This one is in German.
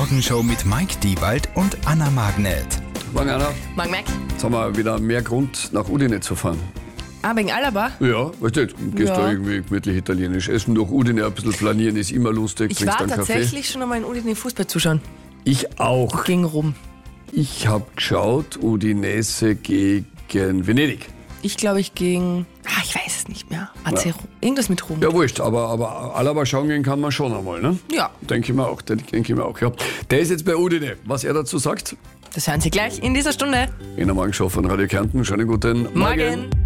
Morgenshow mit Mike Diewald und Anna Magnet. Morgen, Anna. Morgen, Mike. Jetzt haben wir wieder mehr Grund, nach Udine zu fahren. Ah, wegen Alaba? Ja, weißt du, gehst Ja. da irgendwie gemütlich italienisch essen, durch Udine ein bisschen flanieren, ist immer lustig. Ich trinkst war einen Kaffee. tatsächlich schon einmal in Udine Fußball zuschauen. Ich auch. Gegen Rom. Ich habe geschaut, Udinese gegen Venedig. Ich glaube, gegen... ich weiß es nicht mehr. AC Rom. Irgendwas mit Rom. Ja, wurscht, aber Alaba schauen gehen kann man schon einmal, ne? Ja. Denke ich mir auch, ja. Der ist jetzt bei Udine. Was er dazu sagt, Das hören Sie gleich in dieser Stunde. in der Morgenshow von Radio Kärnten. Schönen guten Morgen. Morgen.